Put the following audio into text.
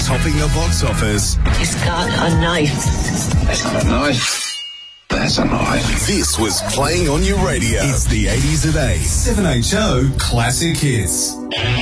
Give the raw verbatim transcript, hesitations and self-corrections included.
topping the box office. He's got a knife. That's not a knife. That's a knife. This was playing on your radio. It's the eighties at eight. seven H O Classic Hits.